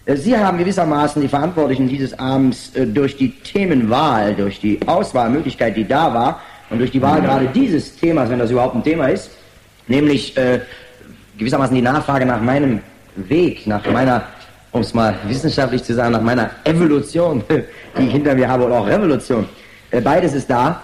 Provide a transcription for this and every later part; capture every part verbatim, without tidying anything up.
Sie haben gewissermaßen die Verantwortlichen dieses Abends äh, durch die Themenwahl, durch die Auswahlmöglichkeit, die da war, und durch die Wahl gerade dieses Themas, wenn das überhaupt ein Thema ist, nämlich äh, gewissermaßen die Nachfrage nach meinem Weg, nach meiner, um es mal wissenschaftlich zu sagen, nach meiner Evolution, die ich hinter mir habe, oder auch Revolution. Äh, beides ist da.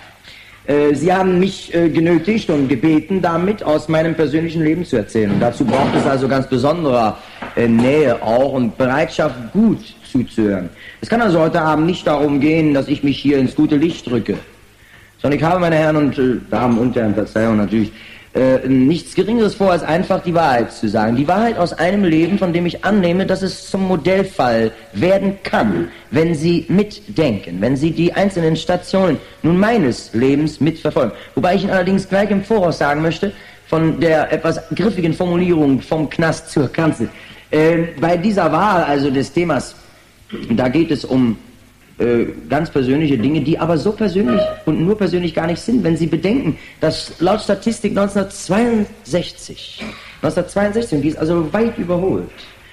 Äh, Sie haben mich äh, genötigt und gebeten, damit aus meinem persönlichen Leben zu erzählen. Und dazu braucht es also ganz besonderer äh, Nähe auch und Bereitschaft, gut zuzuhören. Es kann also heute Abend nicht darum gehen, dass ich mich hier ins gute Licht drücke, sondern ich habe, meine Herren und äh, Damen und Herren, Verzeihung natürlich, äh, nichts Geringeres vor, als einfach die Wahrheit zu sagen. Die Wahrheit aus einem Leben, von dem ich annehme, dass es zum Modellfall werden kann, wenn Sie mitdenken, wenn Sie die einzelnen Stationen nun meines Lebens mitverfolgen. Wobei ich Ihnen allerdings gleich im Voraus sagen möchte, von der etwas griffigen Formulierung vom Knast zur Kanzel. Äh, bei dieser Wahl, also des Themas, da geht es um ganz persönliche Dinge, die aber so persönlich und nur persönlich gar nicht sind, wenn Sie bedenken, dass laut Statistik neunzehnhundertzweiundsechzig, neunzehnhundertzweiundsechzig, und die ist also weit überholt,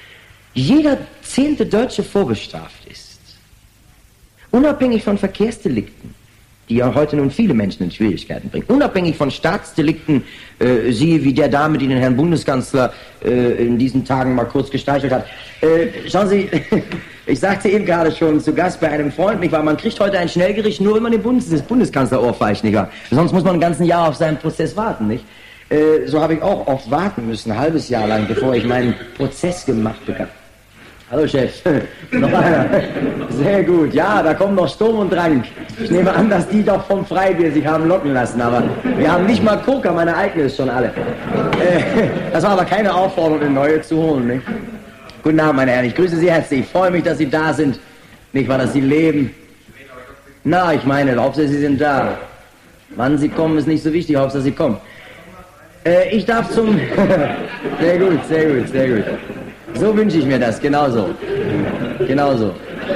jeder zehnte Deutsche vorbestraft ist. Unabhängig von Verkehrsdelikten, die ja heute nun viele Menschen in Schwierigkeiten bringen. Unabhängig von Staatsdelikten, äh, siehe wie der Dame, die den Herrn Bundeskanzler äh, in diesen Tagen mal kurz gestreichelt hat. Äh, schauen Sie, ich sagte eben gerade schon zu Gast bei einem Freund, nicht wahr, man kriegt heute ein Schnellgericht nur, wenn man den Bundes des Bundeskanzler ohrfeigt, nicht wahr? Sonst muss man ein ganzes Jahr auf seinen Prozess warten, nicht? Äh, so habe ich auch oft warten müssen, ein halbes Jahr lang, bevor ich meinen Prozess gemacht bekam. Hallo Chef, noch einer. Sehr gut, ja, da kommt noch Sturm und Drang. Ich nehme an, dass die doch vom Freibier sich haben locken lassen, aber wir haben nicht mal Coca, meine eigene ist schon alle. Äh, das war aber keine Aufforderung, eine neue zu holen, nicht? Guten Abend, meine Herren, ich grüße Sie herzlich, ich freue mich, dass Sie da sind, nicht wahr, dass Sie leben. Na, ich meine, Hauptsache Sie sind da. Wann Sie kommen, ist nicht so wichtig, Hauptsache Sie kommen. Äh, ich darf zum... Sehr gut, sehr gut, sehr gut. So wünsche ich mir das, genauso. Genauso.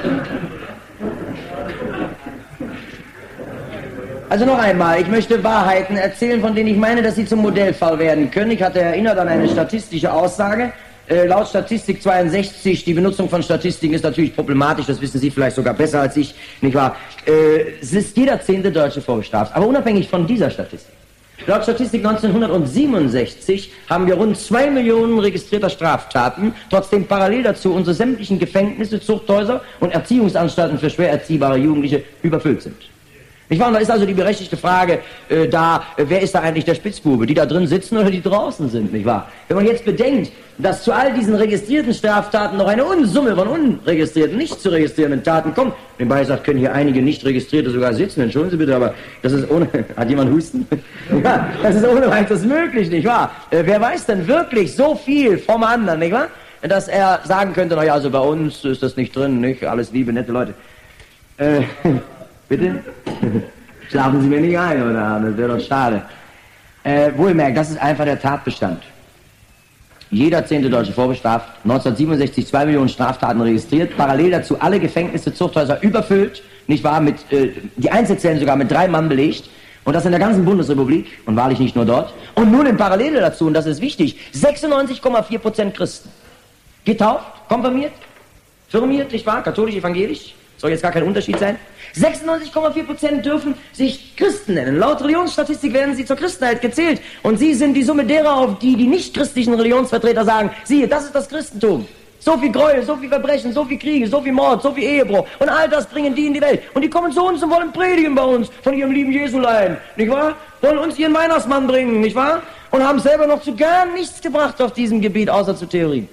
Also noch einmal, ich möchte Wahrheiten erzählen, von denen ich meine, dass sie zum Modellfall werden können. Ich hatte erinnert an eine statistische Aussage. Äh, laut Statistik zweiundsechzig, die Benutzung von Statistiken ist natürlich problematisch, das wissen Sie vielleicht sogar besser als ich, nicht wahr? Äh, es ist jeder zehnte Deutsche vorbestraft, aber unabhängig von dieser Statistik. Laut Statistik neunzehnhundertsiebenundsechzig haben wir rund zwei Millionen registrierter Straftaten, trotzdem parallel dazu unsere sämtlichen Gefängnisse, Zuchthäuser und Erziehungsanstalten für schwer erziehbare Jugendliche überfüllt sind. Nicht wahr? Da ist also die berechtigte Frage äh, da, äh, wer ist da eigentlich der Spitzbube? Die da drin sitzen oder die draußen sind, nicht wahr? Wenn man jetzt bedenkt, dass zu all diesen registrierten Straftaten noch eine Unsumme von unregistrierten, nicht zu registrierenden Taten kommt. Nebenbei sagt, können hier einige nicht registrierte sogar sitzen, entschuldigen Sie bitte, aber das ist ohne, hat jemand Husten? Ja, das ist ohne weiteres möglich, nicht wahr? Äh, wer weiß denn wirklich so viel vom anderen, nicht wahr? Dass er sagen könnte, naja, also bei uns ist das nicht drin, nicht? Alles liebe, nette Leute. Äh, Bitte? Schlafen Sie mir nicht ein, oder? Das wäre doch schade. Äh, wohlmerkt, das ist einfach der Tatbestand. Jeder zehnte Deutsche vorbestraft, neunzehnhundertsiebenundsechzig zwei Millionen Straftaten registriert, parallel dazu alle Gefängnisse, Zuchthäuser überfüllt, nicht wahr, mit, äh, die Einzelzellen sogar mit drei Mann belegt, und das in der ganzen Bundesrepublik, und wahrlich nicht nur dort, und nun in Parallele dazu, und das ist wichtig, sechsundneunzig Komma vier Prozent Christen. Getauft, konfirmiert, firmiert, nicht wahr, katholisch, evangelisch, soll jetzt gar kein Unterschied sein. sechsundneunzig Komma vier Prozent dürfen sich Christen nennen. Laut Religionsstatistik werden sie zur Christenheit gezählt. Und sie sind die Summe derer, auf die die nicht-christlichen Religionsvertreter sagen, siehe, das ist das Christentum. So viel Gräuel, so viel Verbrechen, so viel Kriege, so viel Mord, so viel Ehebruch. Und all das bringen die in die Welt. Und die kommen zu uns und wollen predigen bei uns von ihrem lieben Jesulein, nicht wahr? Wollen uns ihren Weihnachtsmann bringen, nicht wahr? Und haben selber noch zu gar nichts gebracht auf diesem Gebiet, außer zu Theorie.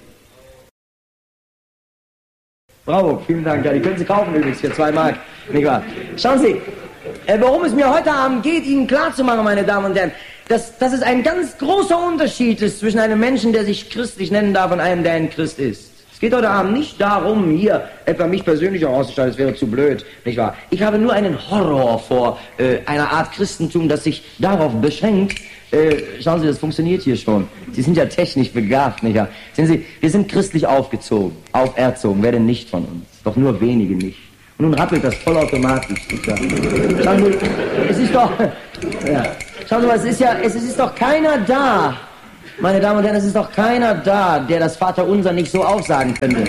Bravo, vielen Dank. Ja, die können Sie kaufen übrigens für zwei Mark, nicht wahr? Schauen Sie, äh, worum es mir heute Abend geht, Ihnen klarzumachen, meine Damen und Herren, dass, dass es ein ganz großer Unterschied ist zwischen einem Menschen, der sich christlich nennen darf, und einem, der ein Christ ist. Es geht heute Abend nicht darum, hier etwa mich persönlich auch auszustellen, das wäre zu blöd, nicht wahr? Ich habe nur einen Horror vor äh, einer Art Christentum, das sich darauf beschränkt. Äh, schauen Sie, das funktioniert hier schon. Sie sind ja technisch begabt, nicht wahr? Sehen Sie, wir sind christlich aufgezogen, auferzogen, wer denn nicht von uns? Doch nur wenige nicht. Und nun rappelt das vollautomatisch. Schauen Sie, es ist doch, ja, schauen Sie mal, es ist ja, es ist doch keiner da, Meine Damen und Herren, es ist doch keiner da, der das Vaterunser nicht so aufsagen könnte.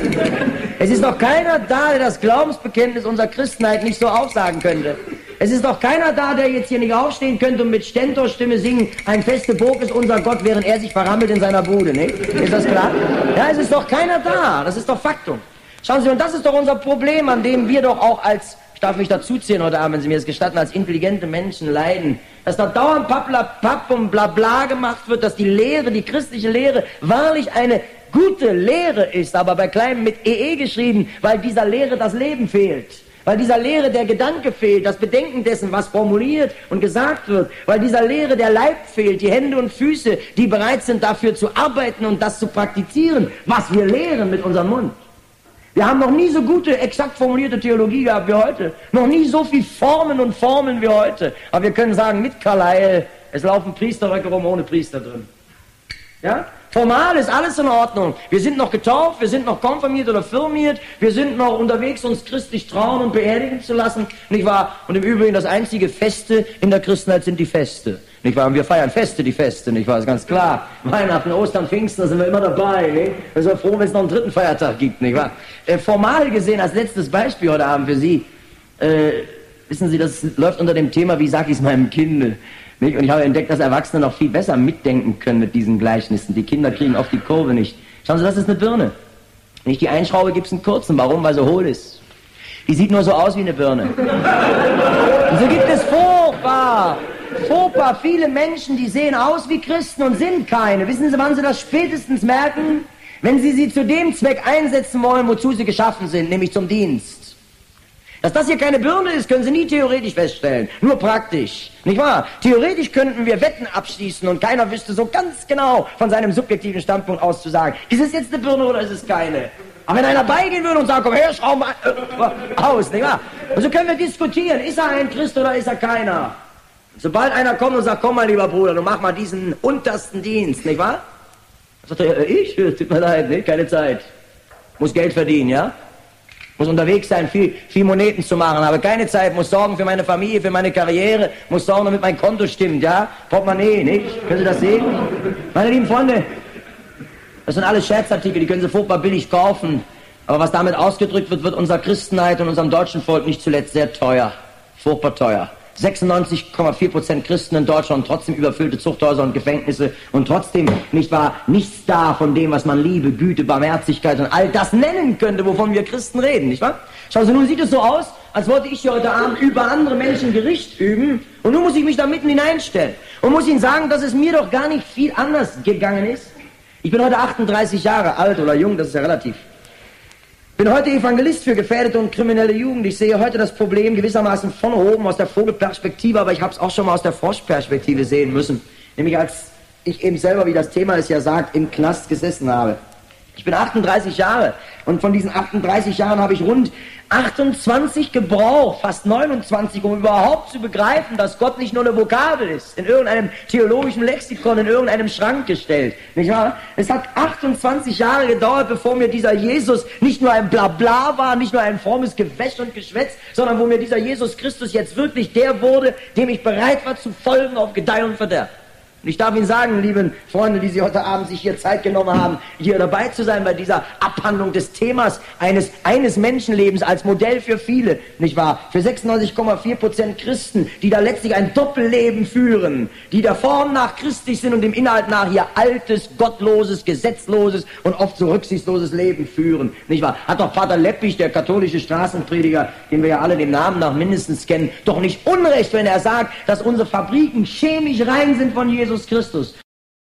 Es ist doch keiner da, der das Glaubensbekenntnis unserer Christenheit nicht so aufsagen könnte. Es ist doch keiner da, der jetzt hier nicht aufstehen könnte und mit Stentorstimme singen, ein feste Burg ist unser Gott, während er sich verrammelt in seiner Bude, nicht? Ist das klar? Ja, es ist doch keiner da, das ist doch Faktum. Schauen Sie, und das ist doch unser Problem, an dem wir doch auch als, ich darf mich dazuzählen heute Abend, wenn Sie mir das gestatten, als intelligente Menschen leiden, dass da dauernd Papp und Blabla gemacht wird, dass die Lehre, die christliche Lehre, wahrlich eine gute Lehre ist, aber bei kleinem mit E E geschrieben, weil dieser Lehre das Leben fehlt. Weil dieser Lehre der Gedanke fehlt, das Bedenken dessen, was formuliert und gesagt wird. Weil dieser Lehre der Leib fehlt, die Hände und Füße, die bereit sind, dafür zu arbeiten und das zu praktizieren, was wir lehren mit unserem Mund. Wir haben noch nie so gute, exakt formulierte Theologie gehabt wie heute. Noch nie so viel Formen und Formeln wie heute. Aber wir können sagen, mit Carlyle, es laufen Priesterröcke rum ohne Priester drin. Ja? Formal ist alles in Ordnung. Wir sind noch getauft, wir sind noch konfirmiert oder firmiert, wir sind noch unterwegs, uns christlich trauen und beerdigen zu lassen, nicht wahr? Und im Übrigen das einzige Feste in der Christenheit sind die Feste, nicht wahr? Und wir feiern Feste, die Feste, nicht wahr? Ist ganz klar. Weihnachten, Ostern, Pfingsten, da sind wir immer dabei, nicht? Wir sind froh, wenn es noch einen dritten Feiertag gibt, nicht wahr? Äh, formal gesehen, als letztes Beispiel heute Abend für Sie, äh, wissen Sie, das läuft unter dem Thema, wie sag ich es meinem Kinde? Nicht? Und ich habe entdeckt, dass Erwachsene noch viel besser mitdenken können mit diesen Gleichnissen. Die Kinder kriegen oft die Kurve nicht. Schauen Sie, das ist eine Birne. Wenn ich die einschraube, gibt es einen kurzen. Warum? Weil sie hohl ist. Die sieht nur so aus wie eine Birne. Und so gibt es furchtbar, furchtbar viele Menschen, die sehen aus wie Christen und sind keine. Wissen Sie, wann Sie das spätestens merken? Wenn Sie sie zu dem Zweck einsetzen wollen, wozu sie geschaffen sind, nämlich zum Dienst. Dass das hier keine Birne ist, können Sie nie theoretisch feststellen, nur praktisch, nicht wahr? Theoretisch könnten wir Wetten abschließen und keiner wüsste so ganz genau von seinem subjektiven Standpunkt aus zu sagen, ist es jetzt eine Birne oder ist es keine? Aber wenn einer beigehen würde und sagen, komm her, schraub mal äh, aus, nicht wahr? Und so können wir diskutieren, ist er ein Christ oder ist er keiner? Sobald einer kommt und sagt, komm mal lieber Bruder, du mach mal diesen untersten Dienst, nicht wahr? Dann sagt er, ich? Tut mir leid, ne? Keine Zeit. Muss Geld verdienen, ja? Muss unterwegs sein, viel, viel Moneten zu machen, habe keine Zeit, muss sorgen für meine Familie, für meine Karriere, muss sorgen, damit mein Konto stimmt, ja? Portemonnaie, nicht? Können Sie das sehen? Meine lieben Freunde, das sind alles Scherzartikel, die können Sie furchtbar billig kaufen. Aber was damit ausgedrückt wird, wird unserer Christenheit und unserem deutschen Volk nicht zuletzt sehr teuer. Furchtbar teuer. sechsundneunzig Komma vier Prozent Christen in Deutschland, trotzdem überfüllte Zuchthäuser und Gefängnisse und trotzdem, nicht wahr, nichts da von dem, was man Liebe, Güte, Barmherzigkeit und all das nennen könnte, wovon wir Christen reden, nicht wahr? Schauen Sie, nun sieht es so aus, als wollte ich hier heute Abend über andere Menschen Gericht üben und nun muss ich mich da mitten hineinstellen und muss Ihnen sagen, dass es mir doch gar nicht viel anders gegangen ist. Ich bin heute achtunddreißig Jahre alt oder jung, das ist ja relativ. Ich bin heute Evangelist für gefährdete und kriminelle Jugend. Ich sehe heute das Problem gewissermaßen von oben aus der Vogelperspektive, aber ich habe es auch schon mal aus der Froschperspektive sehen müssen. Nämlich als ich eben selber, wie das Thema es ja sagt, im Knast gesessen habe. Ich bin achtunddreißig Jahre und von diesen achtunddreißig Jahren habe ich rund achtundzwanzig gebraucht, fast neunundzwanzig, um überhaupt zu begreifen, dass Gott nicht nur eine Vokabel ist, in irgendeinem theologischen Lexikon, in irgendeinem Schrank gestellt. Nicht wahr? Es hat achtundzwanzig Jahre gedauert, bevor mir dieser Jesus nicht nur ein Blabla war, nicht nur ein frommes Gewäsch und Geschwätz, sondern wo mir dieser Jesus Christus jetzt wirklich der wurde, dem ich bereit war zu folgen auf Gedeih und Verderb. Und ich darf Ihnen sagen, lieben Freunde, die Sie heute Abend sich hier Zeit genommen haben, hier dabei zu sein bei dieser Abhandlung des Themas eines, eines Menschenlebens als Modell für viele, nicht wahr? Für sechsundneunzig Komma vier Prozent Christen, die da letztlich ein Doppelleben führen, die der Form nach christlich sind und dem Inhalt nach ihr altes, gottloses, gesetzloses und oft so rücksichtsloses Leben führen, nicht wahr? Hat doch Pater Leppich, der katholische Straßenprediger, den wir ja alle dem Namen nach mindestens kennen, doch nicht Unrecht, wenn er sagt, dass unsere Fabriken chemisch rein sind von Jesus Christus.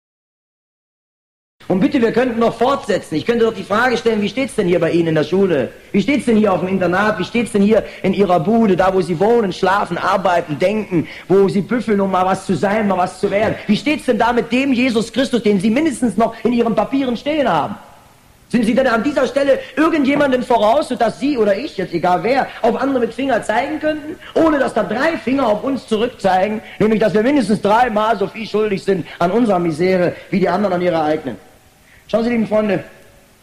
Und bitte, wir könnten noch fortsetzen. Ich könnte doch die Frage stellen, wie steht's denn hier bei Ihnen in der Schule? Wie steht's denn hier auf dem Internat? Wie steht's denn hier in Ihrer Bude, da wo Sie wohnen, schlafen, arbeiten, denken, wo Sie büffeln, um mal was zu sein, mal was zu werden? Wie steht's denn da mit dem Jesus Christus, den Sie mindestens noch in Ihren Papieren stehen haben? Sind Sie denn an dieser Stelle irgendjemanden voraus, sodass Sie oder ich, jetzt egal wer, auf andere mit Finger zeigen könnten, ohne dass da drei Finger auf uns zurückzeigen, nämlich dass wir mindestens dreimal so viel schuldig sind an unserer Misere, wie die anderen an ihrer eigenen? Schauen Sie, lieben Freunde,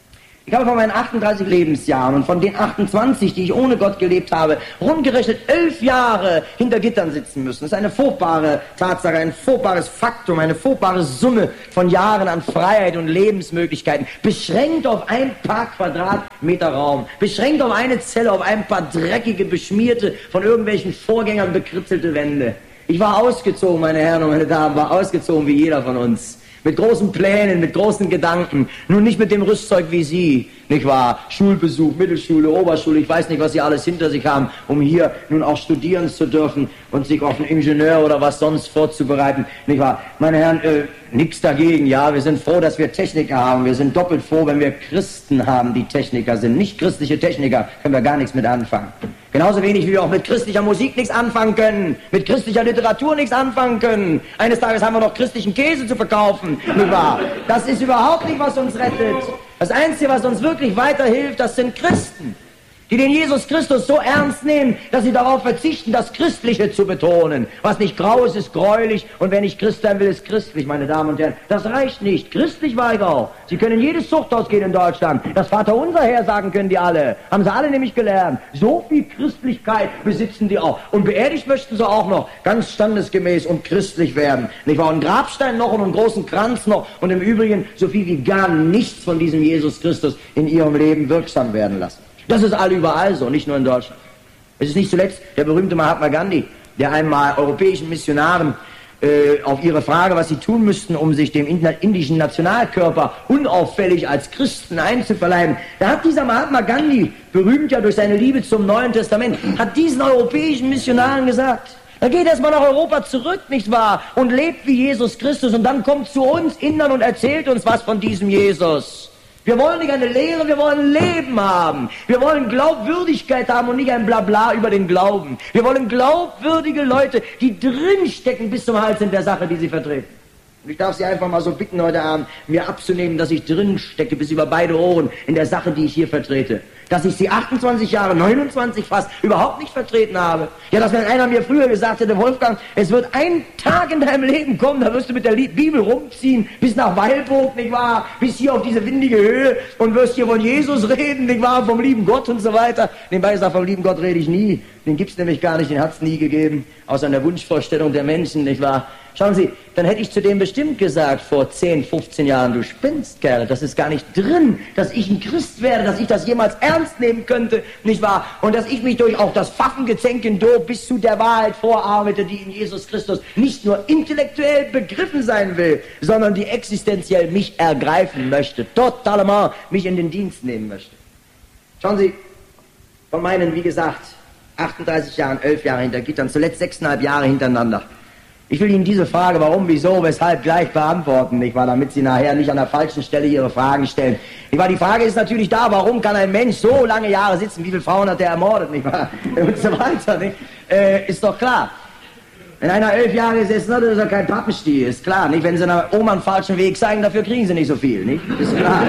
Ich habe von meinen achtunddreißig Lebensjahren und von den achtundzwanzig, die ich ohne Gott gelebt habe, rundgerechnet elf Jahre hinter Gittern sitzen müssen. Das ist eine furchtbare Tatsache, ein furchtbares Faktum, eine furchtbare Summe von Jahren an Freiheit und Lebensmöglichkeiten, beschränkt auf ein paar Quadratmeter Raum, beschränkt auf eine Zelle, auf ein paar dreckige, beschmierte, von irgendwelchen Vorgängern bekritzelte Wände. Ich war ausgezogen, meine Herren und meine Damen, war ausgezogen wie jeder von uns. Mit großen Plänen, mit großen Gedanken, nur nicht mit dem Rüstzeug wie Sie, nicht wahr? Schulbesuch, Mittelschule, Oberschule, ich weiß nicht, was Sie alles hinter sich haben, um hier nun auch studieren zu dürfen und sich auf einen Ingenieur oder was sonst vorzubereiten, nicht wahr? Meine Herren, äh, nichts dagegen, ja, wir sind froh, dass wir Techniker haben, wir sind doppelt froh, wenn wir Christen haben, die Techniker sind. Nicht christliche Techniker können wir gar nichts mit anfangen. Genauso wenig, wie wir auch mit christlicher Musik nichts anfangen können, mit christlicher Literatur nichts anfangen können. Eines Tages haben wir noch christlichen Käse zu verkaufen, nicht wahr? Das ist überhaupt nicht, was uns rettet. Das Einzige, was uns wirklich weiterhilft, das sind Christen, die den Jesus Christus so ernst nehmen, dass sie darauf verzichten, das Christliche zu betonen. Was nicht grau ist, ist gräulich, und wer nicht Christ sein will, ist christlich, meine Damen und Herren. Das reicht nicht. Christlich war ich auch. Sie können in jedes Zuchthaus gehen in Deutschland. Das Vaterunser hersagen können die alle. Haben sie alle nämlich gelernt. So viel Christlichkeit besitzen die auch. Und beerdigt möchten sie auch noch ganz standesgemäß und christlich werden. Nicht wahr? Einen Grabstein noch und einen großen Kranz noch und im Übrigen so viel wie gar nichts von diesem Jesus Christus in ihrem Leben wirksam werden lassen. Das ist all überall so, nicht nur in Deutschland. Es ist nicht zuletzt der berühmte Mahatma Gandhi, der einmal europäischen Missionaren äh, auf ihre Frage, was sie tun müssten, um sich dem indischen Nationalkörper unauffällig als Christen einzuverleiben, da hat dieser Mahatma Gandhi, berühmt ja durch seine Liebe zum Neuen Testament, hat diesen europäischen Missionaren gesagt, dann geht erstmal nach Europa zurück, nicht wahr, und lebt wie Jesus Christus, und dann kommt zu uns Indern und erzählt uns was von diesem Jesus. Wir wollen nicht eine Lehre, wir wollen Leben haben. Wir wollen Glaubwürdigkeit haben und nicht ein Blabla über den Glauben. Wir wollen glaubwürdige Leute, die drinstecken bis zum Hals in der Sache, die sie vertreten. Und ich darf Sie einfach mal so bitten heute Abend, mir abzunehmen, dass ich drinstecke bis über beide Ohren in der Sache, die ich hier vertrete. Dass ich sie achtundzwanzig Jahre, neunundzwanzig fast, überhaupt nicht vertreten habe. Ja, dass wenn einer mir früher gesagt hätte, Wolfgang, es wird ein Tag in deinem Leben kommen, da wirst du mit der Bibel rumziehen, bis nach Weilburg, nicht wahr, bis hier auf diese windige Höhe und wirst hier von Jesus reden, nicht wahr, vom lieben Gott und so weiter. Nebenbei gesagt, vom lieben Gott rede ich nie, den gibt's nämlich gar nicht, den hat's nie gegeben, außer einer Wunschvorstellung der Menschen, nicht wahr. Schauen Sie, dann hätte ich zu dem bestimmt gesagt, vor zehn, fünfzehn Jahren, du spinnst, Kerl, das ist gar nicht drin, dass ich ein Christ werde, dass ich das jemals ernst nehmen könnte, nicht wahr? Und dass ich mich durch auch das Pfaffengezänk in Do bis zu der Wahrheit vorarbeite, die in Jesus Christus nicht nur intellektuell begriffen sein will, sondern die existenziell mich ergreifen möchte, totalement mich in den Dienst nehmen möchte. Schauen Sie, von meinen, wie gesagt, achtunddreißig Jahren, elf Jahre hinter Gittern, zuletzt sechseinhalb Jahre hintereinander. Ich will Ihnen diese Frage, warum, wieso, weshalb, gleich beantworten, nicht wahr, damit Sie nachher nicht an der falschen Stelle Ihre Fragen stellen. Nicht wahr? Die Frage ist natürlich da, warum kann ein Mensch so lange Jahre sitzen, wie viele Frauen hat er ermordet, nicht wahr, und so weiter, nicht? Äh, ist doch klar. Wenn einer elf Jahre gesessen hat, ist er kein Pappenstiel, ist klar, nicht? Wenn Sie einer Oma einen falschen Weg zeigen, dafür kriegen Sie nicht so viel, nicht? Ist klar.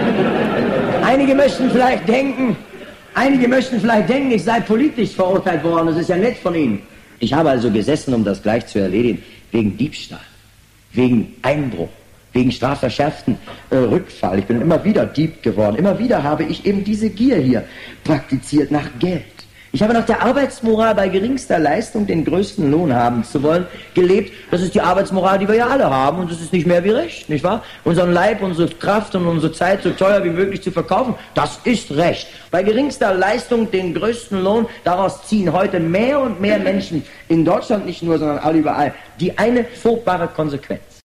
Einige möchten vielleicht denken, einige möchten vielleicht denken, ich sei politisch verurteilt worden, das ist ja nett von Ihnen. Ich habe also gesessen, um das gleich zu erledigen, wegen Diebstahl, wegen Einbruch, wegen strafverschärften äh, Rückfall. Ich bin immer wieder Dieb geworden. Immer wieder habe ich eben diese Gier hier praktiziert nach Geld. Ich habe nach der Arbeitsmoral bei geringster Leistung den größten Lohn haben zu wollen gelebt. Das ist die Arbeitsmoral, die wir ja alle haben, und das ist nicht mehr wie Recht, nicht wahr? Unseren Leib, unsere Kraft und unsere Zeit so teuer wie möglich zu verkaufen, das ist Recht. Bei geringster Leistung den größten Lohn, daraus ziehen heute mehr und mehr Menschen in Deutschland nicht nur, sondern alle überall, die eine furchtbare Konsequenz.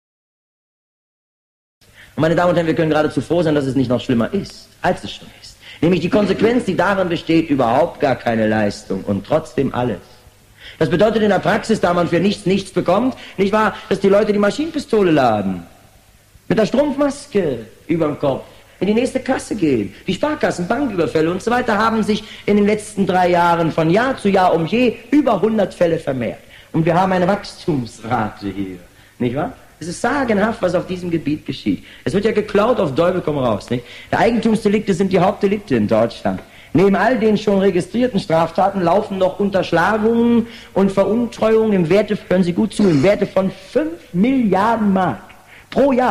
Und meine Damen und Herren, wir können geradezu froh sein, dass es nicht noch schlimmer ist, als es schon ist. Nämlich die Konsequenz, die darin besteht, überhaupt gar keine Leistung und trotzdem alles. Das bedeutet in der Praxis, da man für nichts nichts bekommt, nicht wahr, dass die Leute die Maschinenpistole laden, mit der Strumpfmaske überm Kopf in die nächste Kasse gehen. Die Sparkassen, Banküberfälle und so weiter haben sich in den letzten drei Jahren von Jahr zu Jahr um je über hundert Fälle vermehrt. Und wir haben eine Wachstumsrate hier, nicht wahr? Es ist sagenhaft, was auf diesem Gebiet geschieht. Es wird ja geklaut auf Teufel komm raus, nicht? Die Eigentumsdelikte sind die Hauptdelikte in Deutschland. Neben all den schon registrierten Straftaten laufen noch Unterschlagungen und Veruntreuungen im Werte, hören Sie gut zu, im Werte von fünf Milliarden Mark pro Jahr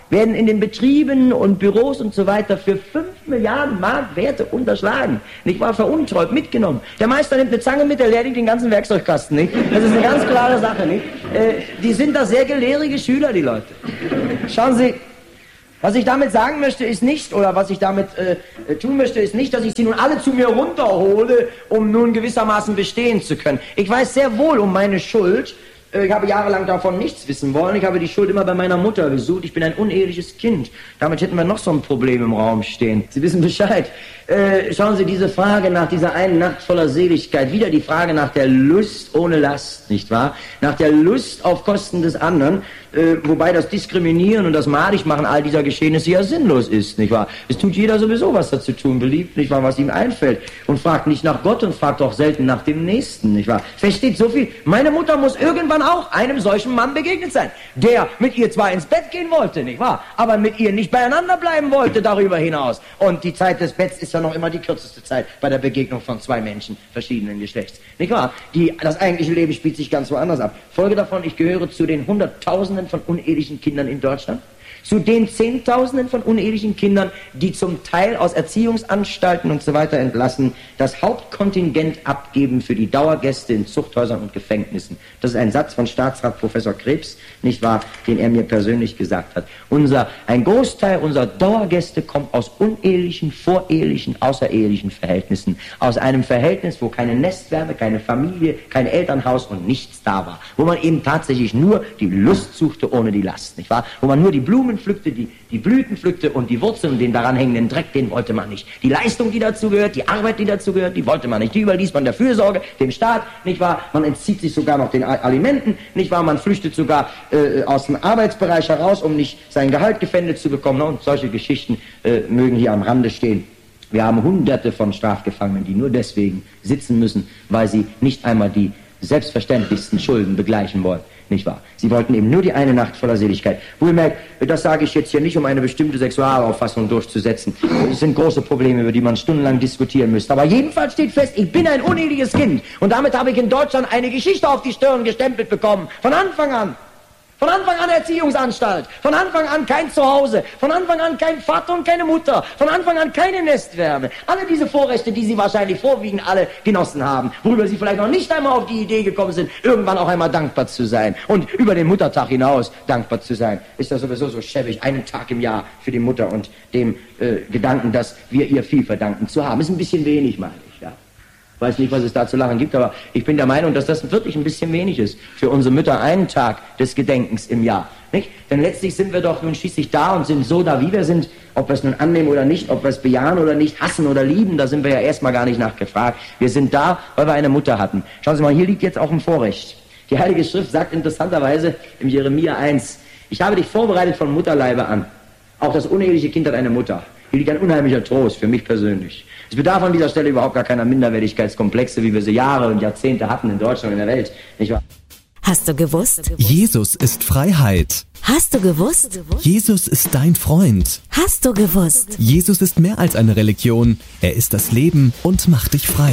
werden in den Betrieben und Büros und so weiter für fünf Milliarden Mark Werte unterschlagen, nicht wahr, veruntreut, mitgenommen. Der Meister nimmt eine Zange mit, der leert den ganzen Werkzeugkasten, nicht? Das ist eine ganz klare Sache, nicht? Äh, die sind da sehr gelehrige Schüler, die Leute. Schauen Sie, was ich damit sagen möchte, ist nicht, oder was ich damit äh, tun möchte, ist nicht, dass ich sie nun alle zu mir runterhole, um nun gewissermaßen bestehen zu können. Ich weiß sehr wohl um meine Schuld. Ich habe jahrelang davon nichts wissen wollen. Ich habe die Schuld immer bei meiner Mutter gesucht. Ich bin ein uneheliches Kind. Damit hätten wir noch so ein Problem im Raum stehen. Sie wissen Bescheid. Äh, schauen Sie, diese Frage nach dieser einen Nacht voller Seligkeit, wieder die Frage nach der Lust ohne Last, nicht wahr? Nach der Lust auf Kosten des anderen, äh, wobei das Diskriminieren und das Madigmachen all dieser Geschehnisse ja sinnlos ist, nicht wahr? Es tut jeder sowieso, was er zu tun beliebt, nicht wahr, was ihm einfällt. Und fragt nicht nach Gott und fragt auch selten nach dem Nächsten, nicht wahr? Versteht so viel. Meine Mutter muss irgendwann auch einem solchen Mann begegnet sein, der mit ihr zwar ins Bett gehen wollte, nicht wahr, aber mit ihr nicht beieinander bleiben wollte darüber hinaus. Und die Zeit des Betts ist ja noch immer die kürzeste Zeit bei der Begegnung von zwei Menschen verschiedenen Geschlechts, nicht wahr? Die, das eigentliche Leben spielt sich ganz woanders ab. Folge davon, ich gehöre zu den Hunderttausenden von unehelichen Kindern in Deutschland, zu den Zehntausenden von unehelichen Kindern, die zum Teil aus Erziehungsanstalten und so weiter entlassen, das Hauptkontingent abgeben für die Dauergäste in Zuchthäusern und Gefängnissen. Das ist ein Satz von Staatsrat Professor Krebs, nicht wahr, den er mir persönlich gesagt hat. Unser, ein Großteil unserer Dauergäste kommt aus unehelichen, vorehelichen, außerehelichen Verhältnissen. Aus einem Verhältnis, wo keine Nestwärme, keine Familie, kein Elternhaus und nichts da war. Wo man eben tatsächlich nur die Lust suchte ohne die Last, nicht wahr? Wo man nur die Blumen pflückte, die, die Blüten pflückte und die Wurzeln und den daran hängenden Dreck, den wollte man nicht. Die Leistung, die dazu gehört, die Arbeit, die dazu gehört, die wollte man nicht. Die überließ man der Fürsorge, dem Staat, nicht wahr? Man entzieht sich sogar noch den Alimenten, nicht wahr? Man flüchtet sogar äh, aus dem Arbeitsbereich heraus, um nicht sein Gehalt gefändet zu bekommen. Und solche Geschichten äh, mögen hier am Rande stehen. Wir haben Hunderte von Strafgefangenen, die nur deswegen sitzen müssen, weil sie nicht einmal die selbstverständlichsten Schulden begleichen wollen. Nicht wahr? Sie wollten eben nur die eine Nacht voller Seligkeit. Wohlgemerkt, das sage ich jetzt hier nicht, um eine bestimmte Sexualauffassung durchzusetzen. Es sind große Probleme, über die man stundenlang diskutieren müsste. Aber jedenfalls steht fest, ich bin ein uneheliches Kind. Und damit habe ich in Deutschland eine Geschichte auf die Stirn gestempelt bekommen. Von Anfang an. Von Anfang an Erziehungsanstalt, von Anfang an kein Zuhause, von Anfang an kein Vater und keine Mutter, von Anfang an keine Nestwärme. Alle diese Vorrechte, die Sie wahrscheinlich vorwiegend alle genossen haben, worüber Sie vielleicht noch nicht einmal auf die Idee gekommen sind, irgendwann auch einmal dankbar zu sein. Und über den Muttertag hinaus dankbar zu sein, ist das sowieso so schäbig, einen Tag im Jahr für die Mutter und dem äh, Gedanken, dass wir ihr viel verdanken zu haben. Ist ein bisschen wenig, meine ich, ja. Ich weiß nicht, was es da zu lachen gibt, aber ich bin der Meinung, dass das wirklich ein bisschen wenig ist für unsere Mütter, einen Tag des Gedenkens im Jahr. Nicht? Denn letztlich sind wir doch nun schließlich da und sind so da, wie wir sind, ob wir es nun annehmen oder nicht, ob wir es bejahen oder nicht, hassen oder lieben, da sind wir ja erstmal gar nicht nachgefragt. Wir sind da, weil wir eine Mutter hatten. Schauen Sie mal, hier liegt jetzt auch ein Vorrecht. Die Heilige Schrift sagt interessanterweise im Jeremia eins, ich habe dich vorbereitet von Mutterleibe an. Auch das uneheliche Kind hat eine Mutter. Hier liegt ein unheimlicher Trost für mich persönlich. Es bedarf an dieser Stelle überhaupt gar keiner Minderwertigkeitskomplexe, wie wir sie Jahre und Jahrzehnte hatten in Deutschland und in der Welt. Nicht wahr? Hast du gewusst? Jesus ist Freiheit. Hast du gewusst? Jesus ist dein Freund. Hast du gewusst? Jesus ist mehr als eine Religion. Er ist das Leben und macht dich frei.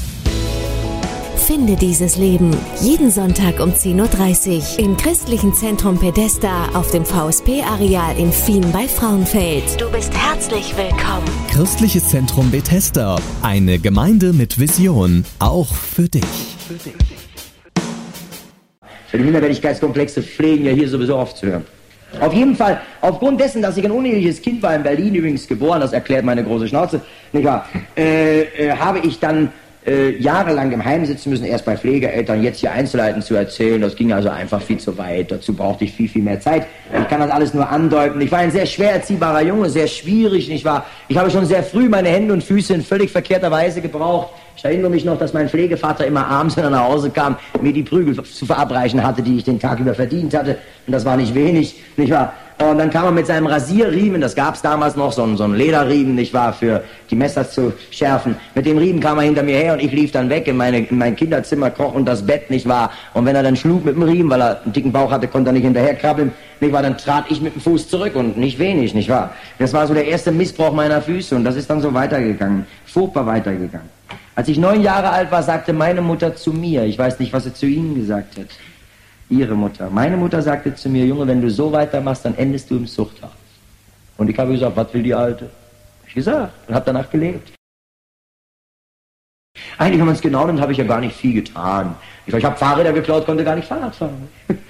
Finde dieses Leben jeden Sonntag um zehn Uhr dreißig im Christlichen Zentrum Pedesta auf dem V S P-Areal in Fien bei Frauenfeld. Du bist herzlich willkommen. Christliches Zentrum Bethesda. Eine Gemeinde mit Vision. Auch für dich. Für dich. Die Minderwertigkeitskomplexe pflegen ja hier sowieso aufzuhören. Auf jeden Fall, aufgrund dessen, dass ich ein uneheliches Kind war, in Berlin übrigens geboren, das erklärt meine große Schnauze, nicht wahr, äh, äh, habe ich dann Äh, jahrelang im Heim sitzen müssen, erst bei Pflegeeltern, jetzt hier Einzelheiten zu erzählen, das ging also einfach viel zu weit, dazu brauchte ich viel, viel mehr Zeit. Ich kann das alles nur andeuten. Ich war ein sehr schwer erziehbarer Junge, sehr schwierig, nicht wahr? Ich habe schon sehr früh meine Hände und Füße in völlig verkehrter Weise gebraucht. Ich erinnere mich noch, dass mein Pflegevater immer abends, wenn er nach Hause kam, mir die Prügel zu verabreichen hatte, die ich den Tag über verdient hatte. Und das war nicht wenig, nicht wahr? Und dann kam er mit seinem Rasierriemen, das gab es damals noch, so ein, so ein Lederriemen, nicht wahr, für die Messer zu schärfen. Mit dem Riemen kam er hinter mir her und ich lief dann weg in, meine, in mein Kinderzimmer, kroch und das Bett, nicht wahr. Und wenn er dann schlug mit dem Riemen, weil er einen dicken Bauch hatte, konnte er nicht hinterherkrabbeln, nicht wahr, dann trat ich mit dem Fuß zurück und nicht wenig, nicht wahr. Das war so der erste Missbrauch meiner Füße und das ist dann so weitergegangen, furchtbar weitergegangen. Als ich neun Jahre alt war, sagte meine Mutter zu mir, ich weiß nicht, was sie zu Ihnen gesagt hat, Ihre Mutter. Meine Mutter sagte zu mir, Junge, wenn du so weitermachst, dann endest du im Zuchthaus. Und ich habe gesagt, was will die Alte? Hab ich gesagt und habe danach gelebt. Eigentlich, wenn man es genau nimmt, habe ich ja gar nicht viel getan. Ich, ich habe Fahrräder geklaut, konnte gar nicht Fahrrad fahren.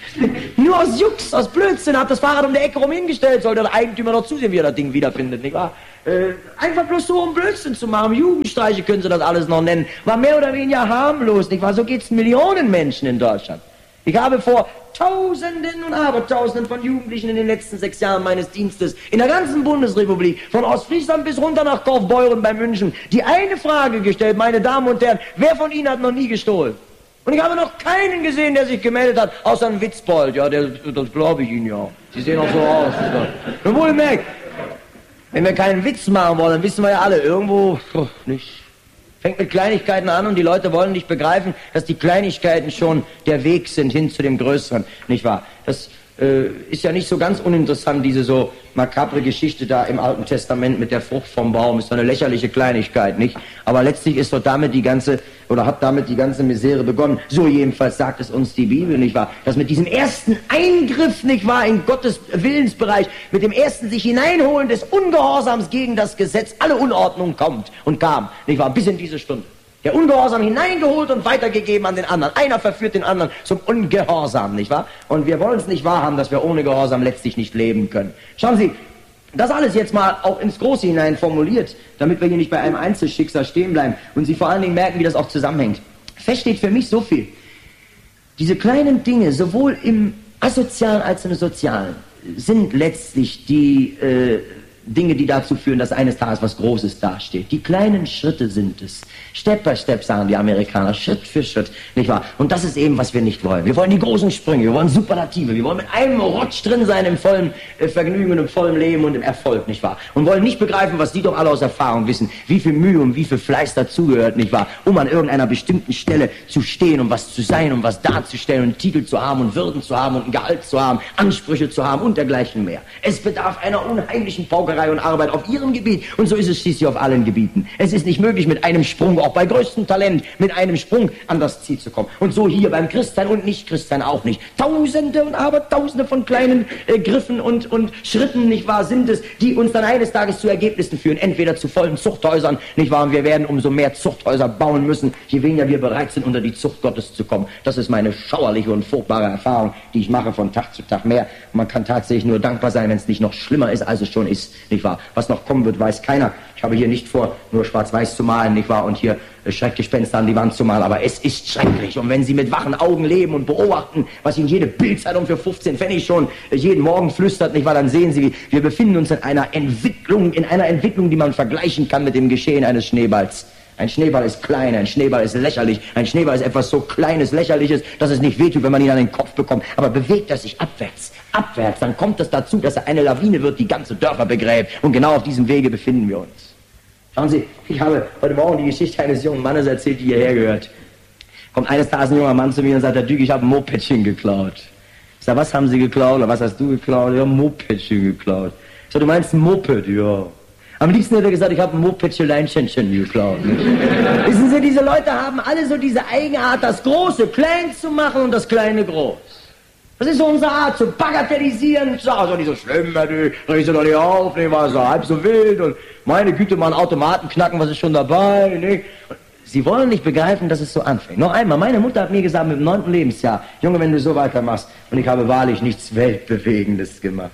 Nur aus Jux, aus Blödsinn, habe das Fahrrad um die Ecke rum hingestellt, sollte der Eigentümer noch zusehen, wie er das Ding wiederfindet, nicht wahr? Äh, einfach bloß so, um Blödsinn zu machen. Jugendstreiche können sie das alles noch nennen. War mehr oder weniger harmlos, nicht wahr? So geht's Millionen Menschen in Deutschland. Ich habe vor Tausenden und Abertausenden von Jugendlichen in den letzten sechs Jahren meines Dienstes in der ganzen Bundesrepublik, von Ostfriesland bis runter nach Kaufbeuren bei München, die eine Frage gestellt, meine Damen und Herren, wer von Ihnen hat noch nie gestohlen? Und ich habe noch keinen gesehen, der sich gemeldet hat, außer ein Witzbold. Ja, der, das glaube ich Ihnen ja. Sie sehen auch so aus. Und wohlgemerkt, wenn wir keinen Witz machen wollen, dann wissen wir ja alle, irgendwo oh, nicht. Fängt mit Kleinigkeiten an und die Leute wollen nicht begreifen, dass die Kleinigkeiten schon der Weg sind hin zu dem Größeren, nicht wahr? Das äh, ist ja nicht so ganz uninteressant, diese so makabre Geschichte da im Alten Testament mit der Frucht vom Baum. Ist so eine lächerliche Kleinigkeit, nicht? Aber letztlich ist doch damit die ganze, oder hat damit die ganze Misere begonnen. So jedenfalls sagt es uns die Bibel, nicht wahr? Dass mit diesem ersten Eingriff, nicht wahr, in Gottes Willensbereich, mit dem ersten sich hineinholen des Ungehorsams gegen das Gesetz, alle Unordnung kommt und kam, nicht wahr, bis in diese Stunde. Der Ungehorsam hineingeholt und weitergegeben an den anderen. Einer verführt den anderen zum Ungehorsam, nicht wahr? Und wir wollen es nicht wahrhaben, dass wir ohne Gehorsam letztlich nicht leben können. Schauen Sie, das alles jetzt mal auch ins Große hinein formuliert, damit wir hier nicht bei einem Einzelschicksal stehen bleiben und Sie vor allen Dingen merken, wie das auch zusammenhängt. Fest steht für mich so viel. Diese kleinen Dinge, sowohl im Asozialen als im Sozialen, sind letztlich die äh, Dinge, die dazu führen, dass eines Tages was Großes dasteht. Die kleinen Schritte sind es. Step by Step, sagen die Amerikaner, Schritt für Schritt, nicht wahr? Und das ist eben, was wir nicht wollen. Wir wollen die großen Sprünge, wir wollen Superlative, wir wollen mit einem Rutsch drin sein im vollen äh, Vergnügen und im vollen Leben und im Erfolg, nicht wahr? Und wollen nicht begreifen, was die doch alle aus Erfahrung wissen, wie viel Mühe und wie viel Fleiß dazugehört, nicht wahr? Um an irgendeiner bestimmten Stelle zu stehen, um was zu sein, um was darzustellen und einen Titel zu haben und Würden zu haben und ein Gehalt zu haben, Ansprüche zu haben und dergleichen mehr. Es bedarf einer unheimlichen Paukerei und Arbeit auf ihrem Gebiet und so ist es schließlich auf allen Gebieten. Es ist nicht möglich, mit einem Sprung, auch bei größtem Talent, mit einem Sprung an das Ziel zu kommen. Und so hier beim Christsein und Nicht-Christsein auch nicht. Tausende und Abertausende von kleinen äh, Griffen und, und Schritten, nicht wahr, sind es, die uns dann eines Tages zu Ergebnissen führen. Entweder zu vollen Zuchthäusern, nicht wahr, und wir werden umso mehr Zuchthäuser bauen müssen, je weniger wir bereit sind, unter die Zucht Gottes zu kommen. Das ist meine schauerliche und furchtbare Erfahrung, die ich mache von Tag zu Tag mehr. Man kann tatsächlich nur dankbar sein, wenn es nicht noch schlimmer ist, als es schon ist, nicht wahr. Was noch kommen wird, weiß keiner. Ich habe hier nicht vor, nur schwarz-weiß zu malen, nicht wahr, und hier äh, Schreckgespenster an die Wand zu malen, aber es ist schrecklich. Und wenn Sie mit wachen Augen leben und beobachten, was Ihnen jede Bildzeitung für fünfzehn Pfennig schon äh, jeden Morgen flüstert, nicht wahr, dann sehen Sie, wir befinden uns in einer Entwicklung, in einer Entwicklung, die man vergleichen kann mit dem Geschehen eines Schneeballs. Ein Schneeball ist klein, ein Schneeball ist lächerlich, ein Schneeball ist etwas so Kleines, Lächerliches, dass es nicht wehtut, wenn man ihn an den Kopf bekommt. Aber bewegt er sich abwärts, abwärts, dann kommt es dazu, dass er eine Lawine wird, die ganze Dörfer begräbt. Und genau auf diesem Wege befinden wir uns. Schauen Sie, ich habe heute Morgen die Geschichte eines jungen Mannes erzählt, die hierher gehört. Kommt eines Tages ein junger Mann zu mir und sagt, Herr Dück, ich habe ein Mopedchen geklaut. Ich sage, was haben Sie geklaut oder was hast du geklaut? Ich habe ein Mopedchen geklaut. Ich sage, du meinst ein Moped? Ja. Am liebsten hätte er gesagt, ich habe ein Mopedchen geklaut. Nicht? Wissen Sie, diese Leute haben alle so diese Eigenart, das Große klein zu machen und das Kleine groß. Das ist so unsere Art, zu bagatellisieren, zu sagen, ist doch nicht so schlimm, reg sie doch nicht auf, nicht, war so halb so wild und meine Güte, mal einen Automaten knacken, was ist schon dabei, nicht? Sie wollen nicht begreifen, dass es so anfängt. Noch einmal, meine Mutter hat mir gesagt, mit dem neunten Lebensjahr, Junge, wenn du so weitermachst, und ich habe wahrlich nichts Weltbewegendes gemacht,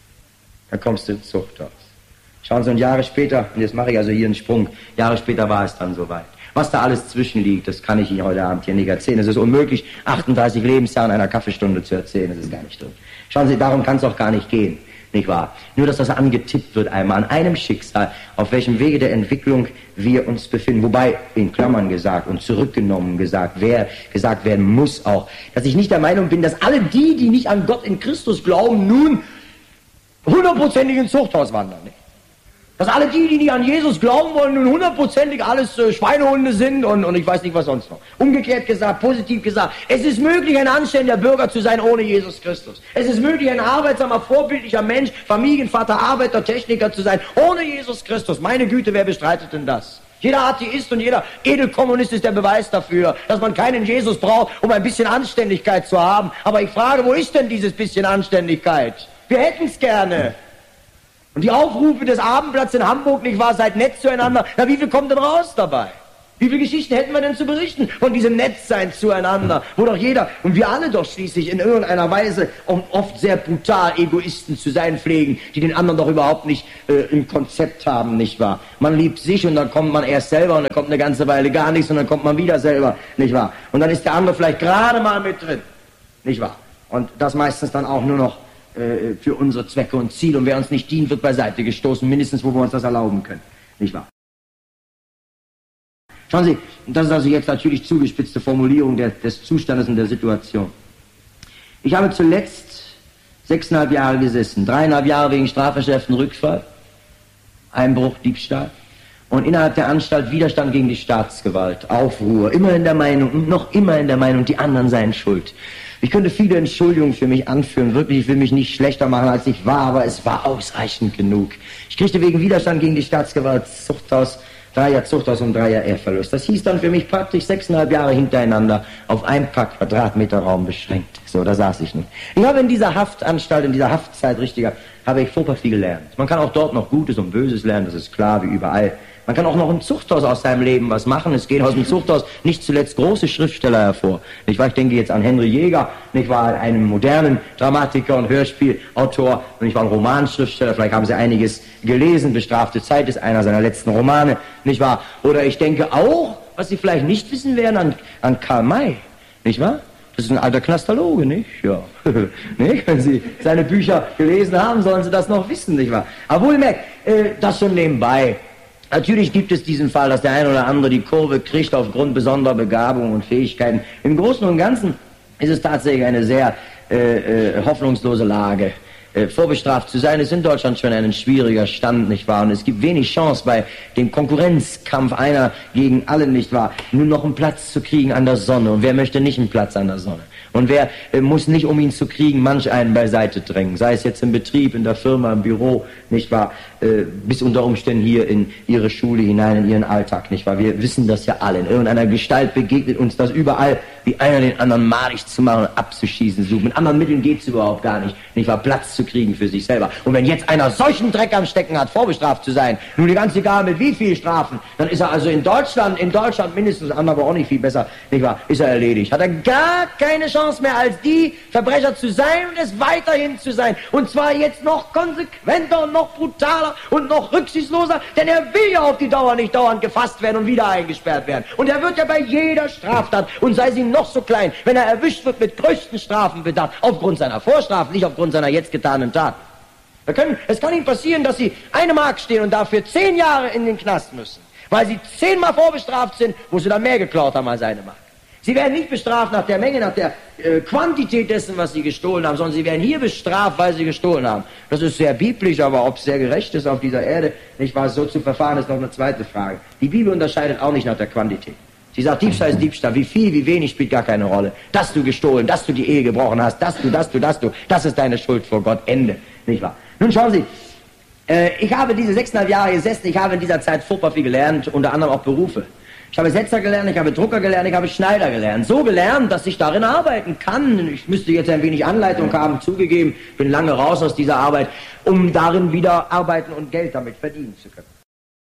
dann kommst du ins Zuchthaus. Schauen Sie, und Jahre später, und jetzt mache ich also hier einen Sprung, Jahre später war es dann soweit. Was da alles zwischenliegt, das kann ich Ihnen heute Abend hier nicht erzählen. Es ist unmöglich, achtunddreißig Lebensjahre in einer Kaffeestunde zu erzählen, das ist gar nicht drin. Schauen Sie, darum kann es auch gar nicht gehen, nicht wahr? Nur, dass das angetippt wird einmal an einem Schicksal, auf welchem Wege der Entwicklung wir uns befinden. Wobei, in Klammern gesagt und zurückgenommen gesagt, wer gesagt werden muss auch, dass ich nicht der Meinung bin, dass alle die, die nicht an Gott in Christus glauben, nun hundertprozentig ins Zuchthaus wandern, nicht? Dass alle die, die nicht an Jesus glauben wollen, nun hundertprozentig alles äh, Schweinehunde sind und, und ich weiß nicht, was sonst noch. Umgekehrt gesagt, positiv gesagt, es ist möglich, ein anständiger Bürger zu sein ohne Jesus Christus. Es ist möglich, ein arbeitsamer, vorbildlicher Mensch, Familienvater, Arbeiter, Techniker zu sein ohne Jesus Christus. Meine Güte, wer bestreitet denn das? Jeder Atheist und jeder Edelkommunist ist der Beweis dafür, dass man keinen Jesus braucht, um ein bisschen Anständigkeit zu haben. Aber ich frage, wo ist denn dieses bisschen Anständigkeit? Wir hätten es gerne. Und die Aufrufe des Abendblatts in Hamburg, nicht wahr, seid nett zueinander, na wie viel kommt denn raus dabei? Wie viele Geschichten hätten wir denn zu berichten von diesem Nettsein zueinander, wo doch jeder, und wir alle doch schließlich in irgendeiner Weise oft sehr brutal Egoisten zu sein pflegen, die den anderen doch überhaupt nicht äh, im Konzept haben, nicht wahr? Man liebt sich und dann kommt man erst selber und dann kommt eine ganze Weile gar nichts und dann kommt man wieder selber, nicht wahr? Und dann ist der andere vielleicht gerade mal mit drin, nicht wahr? Und das meistens dann auch nur noch äh, für unsere Zwecke und Ziele, und wer uns nicht dient, wird beiseite gestoßen, mindestens wo wir uns das erlauben können, nicht wahr? Schauen Sie, das ist also jetzt natürlich zugespitzte Formulierung der, des Zustandes und der Situation. Ich habe zuletzt sechseinhalb Jahre gesessen, dreieinhalb Jahre wegen strafverschärften Rückfall, Einbruch, Diebstahl und innerhalb der Anstalt Widerstand gegen die Staatsgewalt, Aufruhr, immer in der Meinung und noch immer in der Meinung, die anderen seien schuld. Ich könnte viele Entschuldigungen für mich anführen, wirklich, ich will mich nicht schlechter machen, als ich war, aber es war ausreichend genug. Ich kriegte wegen Widerstand gegen die Staatsgewalt Zuchthaus, drei Jahre Zuchthaus und drei Jahre Ehrverlust. Das hieß dann für mich praktisch sechseinhalb Jahre hintereinander auf ein paar Quadratmeter Raum beschränkt. So, da saß ich nun. Ich habe in dieser Haftanstalt, in dieser Haftzeit, richtiger, habe ich furchtbar viel gelernt. Man kann auch dort noch Gutes und Böses lernen, das ist klar, wie überall. Man kann auch noch im Zuchthaus aus seinem Leben was machen. Es gehen aus dem Zuchthaus nicht zuletzt große Schriftsteller hervor. Nicht wahr? Ich denke jetzt an Henry Jäger, nicht wahr? Einen modernen Dramatiker und Hörspielautor, und ich war ein Romanschriftsteller. Vielleicht haben Sie einiges gelesen. Bestrafte Zeit ist einer seiner letzten Romane, nicht wahr? Oder ich denke auch, was Sie vielleicht nicht wissen werden, an, an Karl May, nicht wahr? Das ist ein alter Knastaloge, nicht? Ja. Nicht? Wenn Sie seine Bücher gelesen haben, sollen Sie das noch wissen, nicht wahr? Aber wohlgemerkt, äh, das schon nebenbei. Natürlich gibt es diesen Fall, dass der eine oder andere die Kurve kriegt aufgrund besonderer Begabung und Fähigkeiten. Im Großen und Ganzen ist es tatsächlich eine sehr äh, äh, hoffnungslose Lage. Äh, vorbestraft zu sein, ist in Deutschland schon ein schwieriger Stand, nicht wahr? Und es gibt wenig Chance bei dem Konkurrenzkampf einer gegen alle, nicht wahr? Nur noch einen Platz zu kriegen an der Sonne. Und wer möchte nicht einen Platz an der Sonne? Und wer äh, muss nicht, um ihn zu kriegen, manch einen beiseite drängen, sei es jetzt im Betrieb, in der Firma, im Büro, nicht wahr, äh, bis unter Umständen hier in ihre Schule hinein, in ihren Alltag, nicht wahr. Wir wissen das ja alle. In irgendeiner Gestalt begegnet uns das überall, wie einer den anderen madig zu machen und abzuschießen sucht. Mit anderen Mitteln geht's überhaupt gar nicht, nicht wahr, Platz zu kriegen für sich selber. Und wenn jetzt einer solchen Dreck am Stecken hat, vorbestraft zu sein, nun ganz egal mit wie viel Strafen, dann ist er also in Deutschland, in Deutschland mindestens, aber auch nicht viel besser, nicht wahr, ist er erledigt. Hat er gar keine Chance mehr als die Verbrecher zu sein und es weiterhin zu sein. Und zwar jetzt noch konsequenter und noch brutaler und noch rücksichtsloser, denn er will ja auf die Dauer nicht dauernd gefasst werden und wieder eingesperrt werden. Und er wird ja bei jeder Straftat, und sei sie noch so klein, wenn er erwischt wird, mit größten Strafen bedacht, aufgrund seiner Vorstrafen, nicht aufgrund seiner jetzt getanen Tat. Wir können, es kann Ihnen passieren, dass Sie eine Mark stehen und dafür zehn Jahre in den Knast müssen, weil Sie zehnmal vorbestraft sind, wo Sie dann mehr geklaut haben als eine Mark. Sie werden nicht bestraft nach der Menge, nach der äh, Quantität dessen, was Sie gestohlen haben, sondern Sie werden hier bestraft, weil Sie gestohlen haben. Das ist sehr biblisch, aber ob es sehr gerecht ist auf dieser Erde, nicht wahr, so zu verfahren, ist noch eine zweite Frage. Die Bibel unterscheidet auch nicht nach der Quantität. Sie sagt, Diebstahl ist Diebstahl. Wie viel, wie wenig spielt gar keine Rolle. Dass du gestohlen, dass du die Ehe gebrochen hast, dass du, dass du, dass du, das ist deine Schuld vor Gott. Ende. Nicht wahr? Nun schauen Sie, äh, ich habe diese sechseinhalb Jahre gesessen, ich habe in dieser Zeit furchtbar viel gelernt, unter anderem auch Berufe. Ich habe Setzer gelernt, ich habe Drucker gelernt, ich habe Schneider gelernt. So gelernt, dass ich darin arbeiten kann. Ich müsste jetzt ein wenig Anleitung haben, zugegeben, bin lange raus aus dieser Arbeit, um darin wieder arbeiten und Geld damit verdienen zu können.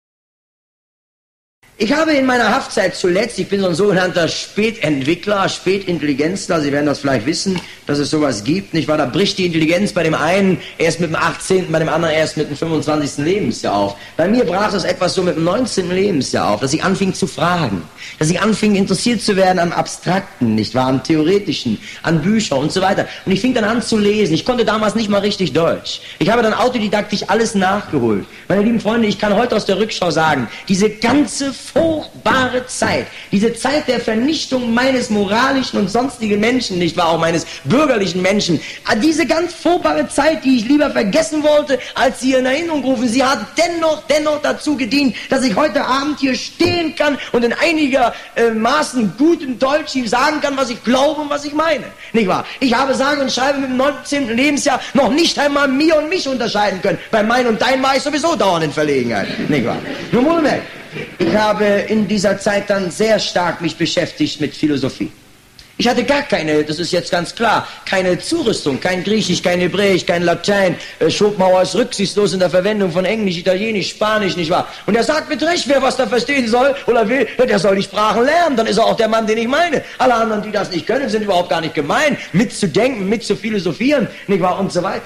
Ich habe in meiner Haftzeit zuletzt, ich bin so ein sogenannter Spätentwickler, Spätintelligenzler, Sie werden das vielleicht wissen, dass es sowas gibt, nicht wahr? Da bricht die Intelligenz bei dem einen erst mit dem achtzehnten, bei dem anderen erst mit dem fünfundzwanzigsten Lebensjahr auf. Bei mir brach es etwas so mit dem neunzehnten Lebensjahr auf, dass ich anfing zu fragen, dass ich anfing interessiert zu werden am Abstrakten, nicht wahr? Am Theoretischen, an Bücher und so weiter. Und ich fing dann an zu lesen. Ich konnte damals nicht mal richtig Deutsch. Ich habe dann autodidaktisch alles nachgeholt. Meine lieben Freunde, ich kann heute aus der Rückschau sagen, diese ganze furchtbare Zeit, diese Zeit der Vernichtung meines moralischen und sonstigen Menschen, nicht wahr, auch meines bürgerlichen Menschen, diese ganz furchtbare Zeit, die ich lieber vergessen wollte, als sie in Erinnerung rufen, sie hat dennoch, dennoch dazu gedient, dass ich heute Abend hier stehen kann und in einiger äh, Maßen gutem Deutsch ihm sagen kann, was ich glaube und was ich meine, nicht wahr? Ich habe sage und schreibe mit dem neunzehnten Lebensjahr noch nicht einmal mir und mich unterscheiden können. Bei mein und dein war ich sowieso dauernd in Verlegenheit, nicht wahr? Nun wohlgemerkt, ich habe in dieser Zeit dann sehr stark mich beschäftigt mit Philosophie. Ich hatte gar keine, das ist jetzt ganz klar, keine Zurüstung, kein Griechisch, kein Hebräisch, kein Latein. Äh, Schopenhauer ist rücksichtslos in der Verwendung von Englisch, Italienisch, Spanisch, nicht wahr? Und er sagt mit Recht, wer was da verstehen soll oder will, der soll die Sprachen lernen, dann ist er auch der Mann, den ich meine. Alle anderen, die das nicht können, sind überhaupt gar nicht gemein, mitzudenken, mitzufilosophieren, nicht wahr, und so weiter.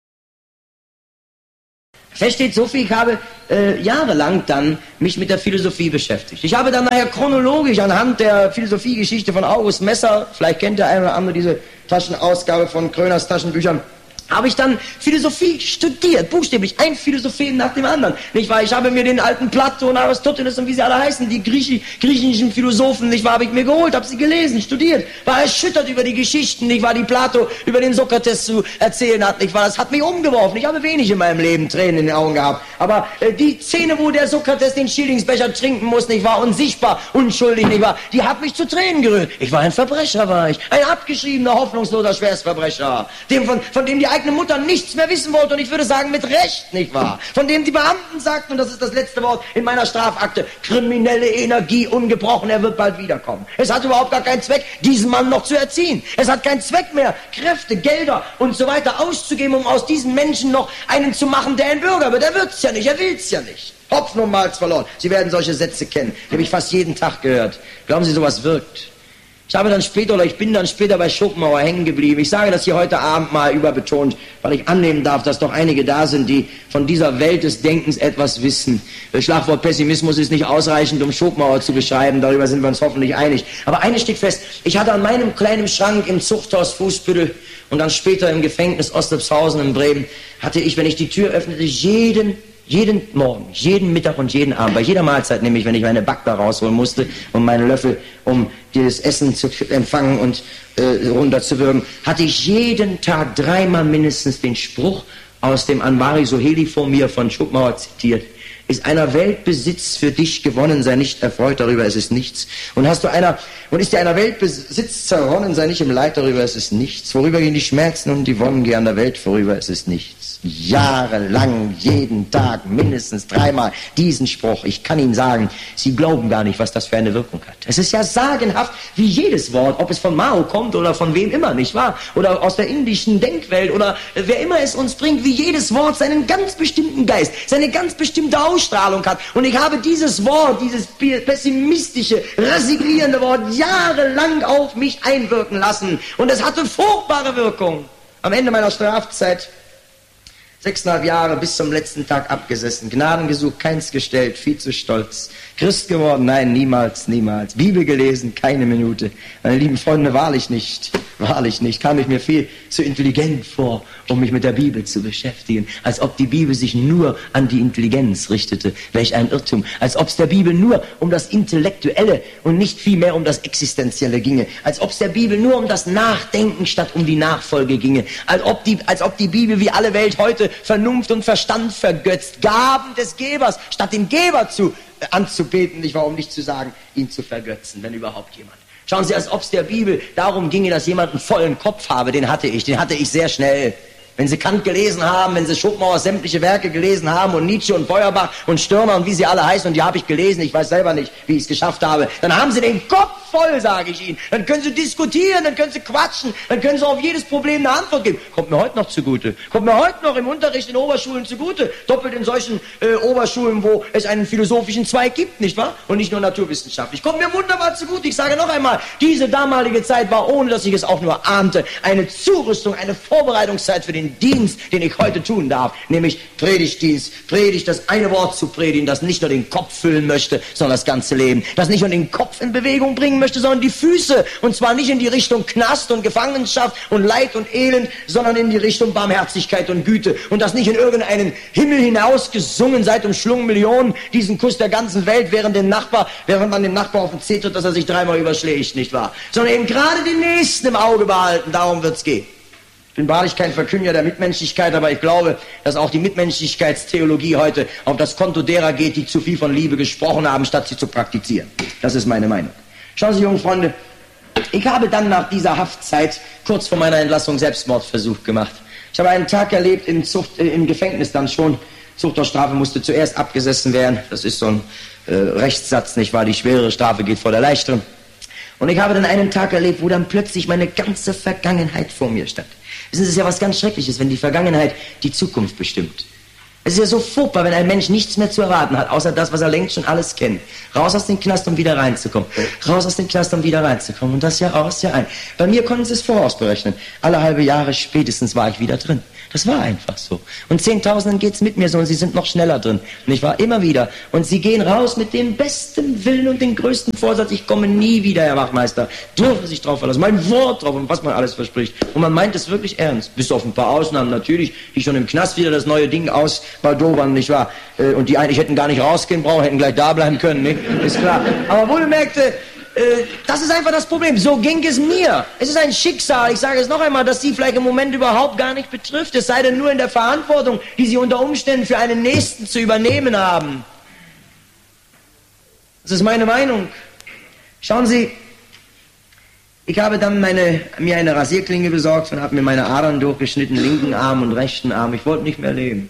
Fest steht so viel, ich habe äh, jahrelang dann mich mit der Philosophie beschäftigt. Ich habe dann nachher chronologisch anhand der Philosophiegeschichte von August Messer, vielleicht kennt der eine oder andere diese Taschenausgabe von Kröners Taschenbüchern, habe ich dann Philosophie studiert, buchstäblich, ein Philosophen nach dem anderen. Nicht wahr? Ich habe mir den alten Plato und Aristoteles und wie sie alle heißen, die Griechi griechischen Philosophen, nicht wahr, habe ich mir geholt, habe sie gelesen, studiert, war erschüttert über die Geschichten, nicht wahr, die Plato über den Sokrates zu erzählen hat, nicht wahr, das hat mich umgeworfen. Ich habe wenig in meinem Leben Tränen in den Augen gehabt, aber äh, die Szene, wo der Sokrates den Schillingsbecher trinken muss, nicht wahr, unsichtbar, unschuldig, nicht wahr, die hat mich zu Tränen gerührt. Ich war ein Verbrecher, war ich, ein abgeschriebener, hoffnungsloser Schwerstverbrecher, dem von, von dem die eigene Mutter nichts mehr wissen wollte, und ich würde sagen, mit Recht, nicht wahr? Von dem die Beamten sagten, und das ist das letzte Wort in meiner Strafakte, kriminelle Energie ungebrochen, er wird bald wiederkommen. Es hat überhaupt gar keinen Zweck, diesen Mann noch zu erziehen. Es hat keinen Zweck mehr, Kräfte, Gelder und so weiter auszugeben, um aus diesen Menschen noch einen zu machen, der ein Bürger wird. Er wird's ja nicht, er will's ja nicht. Hopfen und Malz verloren. Sie werden solche Sätze kennen. Die habe ich fast jeden Tag gehört. Glauben Sie, sowas wirkt? Ich habe dann später, oder ich bin dann später bei Schopenhauer hängen geblieben. Ich sage das hier heute Abend mal überbetont, weil ich annehmen darf, dass doch einige da sind, die von dieser Welt des Denkens etwas wissen. Das Schlagwort Pessimismus ist nicht ausreichend, um Schopenhauer zu beschreiben, darüber sind wir uns hoffentlich einig. Aber eines steht fest, ich hatte an meinem kleinen Schrank im Zuchthaus Fußbüttel und dann später im Gefängnis Ostepshausen in Bremen, hatte ich, wenn ich die Tür öffnete, jeden Jeden Morgen, jeden Mittag und jeden Abend, bei jeder Mahlzeit, nämlich wenn ich meine Backbar rausholen musste und meine Löffel, um dieses Essen zu empfangen und äh, runterzuwürgen, hatte ich jeden Tag dreimal mindestens den Spruch aus dem Anvari Soheli vor mir von Schopenhauer zitiert. Ist einer Weltbesitz für dich gewonnen, sei nicht erfreut darüber, es ist nichts. Und hast du einer, und ist dir einer Weltbesitz zerronnen, sei nicht im Leid darüber, es ist nichts. Worüber gehen die Schmerzen und die Wonnen gehen an der Welt vorüber, es ist nichts. Jahrelang, jeden Tag, mindestens dreimal diesen Spruch. Ich kann Ihnen sagen, Sie glauben gar nicht, was das für eine Wirkung hat. Es ist ja sagenhaft, wie jedes Wort, ob es von Mao kommt oder von wem immer, nicht wahr? Oder aus der indischen Denkwelt oder wer immer es uns bringt, wie jedes Wort seinen ganz bestimmten Geist, seine ganz bestimmte Ausstrahlung hat. Und ich habe dieses Wort, dieses pessimistische, resignierende Wort jahrelang auf mich einwirken lassen. Und es hatte furchtbare Wirkung. Am Ende meiner Strafzeit sechseinhalb Jahre bis zum letzten Tag abgesessen, Gnaden gesucht, keins gestellt, viel zu stolz. Christ geworden? Nein, niemals, niemals. Bibel gelesen? Keine Minute. Meine lieben Freunde, wahrlich nicht, wahrlich nicht. Kam ich mir viel zu intelligent vor, um mich mit der Bibel zu beschäftigen. Als ob die Bibel sich nur an die Intelligenz richtete. Welch ein Irrtum. Als ob es der Bibel nur um das Intellektuelle und nicht vielmehr um das Existenzielle ginge. Als ob es der Bibel nur um das Nachdenken statt um die Nachfolge ginge. Als ob die, als ob die Bibel wie alle Welt heute Vernunft und Verstand vergötzt. Gaben des Gebers statt den Geber zu äh, anzubeten, nicht warum nicht zu sagen, ihn zu vergötzen, wenn überhaupt jemand. Schauen Sie, als ob es der Bibel darum ginge, dass jemand einen vollen Kopf habe, den hatte ich, den hatte ich sehr schnell. Wenn Sie Kant gelesen haben, wenn Sie Schopenhauers sämtliche Werke gelesen haben und Nietzsche und Feuerbach und Stirner und wie sie alle heißen, und die habe ich gelesen, ich weiß selber nicht, wie ich es geschafft habe, dann haben Sie den Kopf voll, sage ich Ihnen. Dann können Sie diskutieren, dann können Sie quatschen, dann können Sie auf jedes Problem eine Antwort geben. Kommt mir heute noch zugute. Kommt mir heute noch im Unterricht in Oberschulen zugute. Doppelt in solchen äh, Oberschulen, wo es einen philosophischen Zweig gibt, nicht wahr? Und nicht nur naturwissenschaftlich. Kommt mir wunderbar zugute. Ich sage noch einmal, diese damalige Zeit war, ohne dass ich es auch nur ahnte, eine Zurüstung, eine Vorbereitungszeit für den Dienst, den ich heute tun darf, nämlich Predigtdienst, Predigt, das eine Wort zu predigen, das nicht nur den Kopf füllen möchte, sondern das ganze Leben, das nicht nur den Kopf in Bewegung bringen möchte, sondern die Füße, und zwar nicht in die Richtung Knast und Gefangenschaft und Leid und Elend, sondern in die Richtung Barmherzigkeit und Güte, und das nicht in irgendeinen Himmel hinaus gesungen, seit umschlungen Millionen, diesen Kuss der ganzen Welt, während, den Nachbar, während man dem Nachbar auf den Zeh tritt, dass er sich dreimal überschlägt, nicht wahr? Sondern eben gerade den Nächsten im Auge behalten, darum wird's gehen. Ich bin wahrlich kein Verkünder der Mitmenschlichkeit, aber ich glaube, dass auch die Mitmenschlichkeitstheologie heute auf das Konto derer geht, die zu viel von Liebe gesprochen haben, statt sie zu praktizieren. Das ist meine Meinung. Schauen Sie, junge Freunde, ich habe dann nach dieser Haftzeit kurz vor meiner Entlassung Selbstmordversuch gemacht. Ich habe einen Tag erlebt im, Zucht, äh, im Gefängnis dann schon. Zuchthausstrafe musste zuerst abgesessen werden. Das ist so ein äh, Rechtssatz, nicht wahr? Die schwerere Strafe geht vor der leichteren. Und ich habe dann einen Tag erlebt, wo dann plötzlich meine ganze Vergangenheit vor mir stand. Wissen Sie, es ist ja was ganz Schreckliches, wenn die Vergangenheit die Zukunft bestimmt. Es ist ja so furchtbar, wenn ein Mensch nichts mehr zu erwarten hat, außer das, was er längst schon alles kennt. Raus aus dem Knast, um wieder reinzukommen. Raus aus dem Knast, um wieder reinzukommen. Und das Jahr aus, Jahr ein. Bei mir konnten Sie es vorausberechnen. Alle halbe Jahre spätestens war ich wieder drin. Das war einfach so. Und Zehntausenden geht's mit mir so und sie sind noch schneller drin. Und ich war immer wieder. Und sie gehen raus mit dem besten Willen und dem größten Vorsatz, ich komme nie wieder, Herr Wachmeister. Dürfen sich drauf verlassen. Mein Wort drauf und was man alles verspricht. Und man meint es wirklich ernst. Bis auf ein paar Ausnahmen natürlich, die schon im Knast wieder das neue Ding ausbaldobern, nicht wahr? Und die eigentlich hätten gar nicht rausgehen brauchen, hätten gleich da bleiben können, nicht? Ist klar. Aber wohlgemerkte, das ist einfach das Problem. So ging es mir. Es ist ein Schicksal, ich sage es noch einmal, das Sie vielleicht im Moment überhaupt gar nicht betrifft. Es sei denn nur in der Verantwortung, die Sie unter Umständen für einen Nächsten zu übernehmen haben. Das ist meine Meinung. Schauen Sie, ich habe dann meine, mir eine Rasierklinge besorgt und habe mir meine Adern durchgeschnitten, linken Arm und rechten Arm. Ich wollte nicht mehr leben.